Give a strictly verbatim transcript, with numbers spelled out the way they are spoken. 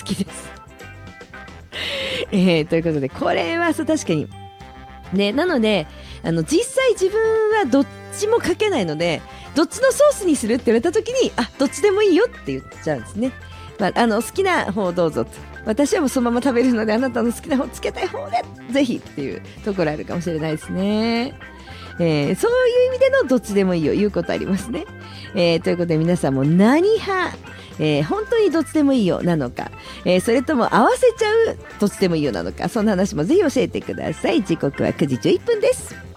きです。えー、ということで、これはそう確かに。ね、なので、あの、実際自分はどっちもかけないので、どっちのソースにするって言われた時に、あ、どっちでもいいよって言っちゃうんですね。まあ、あの、好きな方どうぞと。私はもうそのまま食べるので、あなたの好きな方つけたい方で、ぜひっていうところあるかもしれないですね。えー、そういう意味でのどっちでもいいよ、言うことありますね。えー、ということで皆さんも何派、えー、本当にどっちでもいいよなのか、えー、それとも合わせちゃうどっちでもいいよなのか、そんな話もぜひ教えてください。時刻はくじじゅういっぷんです。